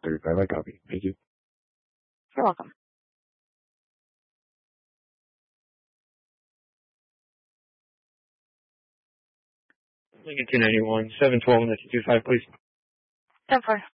35, I copy. Thank you. You're welcome. Lincoln 291, 712 on the 225, please. 10-4.